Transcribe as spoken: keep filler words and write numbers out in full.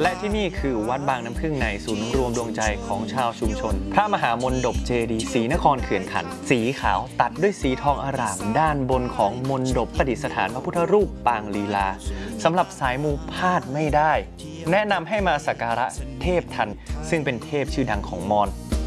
และที่นี่คือวัดบางน้ำพึ่งในศูนย์รวมดวงใจของชาวชุมชนพระมหามนดบเจดีย์ศรีนครเขื่อนขันธ์สีขาวตัดด้วยสีทองอร่ามด้านบนของมนดบประดิษฐานพระพุทธรูปปางลีลาสำหรับสายมูพลาดไม่ได้แนะนำให้มาสักการะเทพทันซึ่งเป็นเทพชื่อดังของมอญ